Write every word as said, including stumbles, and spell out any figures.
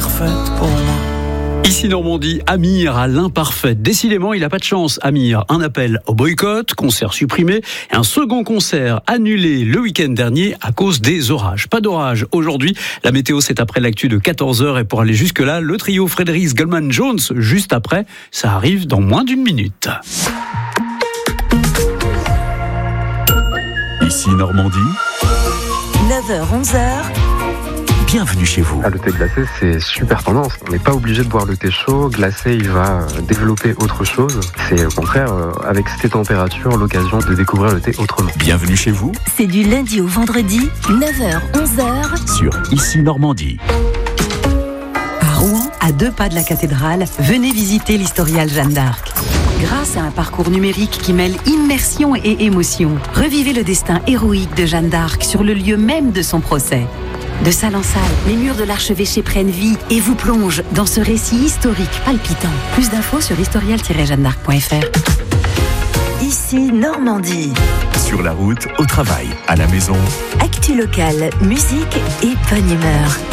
parfaite pour moi. Ici Normandie, Amir à l'imparfait. Décidément, il n'a pas de chance, Amir. Un appel au boycott, concert supprimé, et un second concert annulé le week-end dernier à cause des orages. Pas d'orage aujourd'hui. La météo, c'est après l'actu de quatorze heures. Et pour aller jusque-là, le trio Frédéric Goldman Jones, juste après, ça arrive dans moins d'une minute. Ici Normandie. neuf heures onze heures. Bienvenue chez vous. Ah, le thé glacé, c'est super tendance. On n'est pas obligé de boire le thé chaud. Glacé, il va développer autre chose. C'est au contraire, euh, avec ces températures, l'occasion de découvrir le thé autrement. Bienvenue chez vous. C'est du lundi au vendredi, neuf heures onze heures. Sur Ici Normandie. À Rouen, à deux pas de la cathédrale, venez visiter l'historial Jeanne d'Arc. Grâce à un parcours numérique qui mêle immersion et émotion, revivez le destin héroïque de Jeanne d'Arc sur le lieu même de son procès. De salle en salle, les murs de l'archevêché prennent vie et vous plongent dans ce récit historique palpitant. Plus d'infos sur historial tiret jeanne d'arc point f r. Ici Normandie. Sur la route, au travail, à la maison. Actu locale, musique et bonne humeur.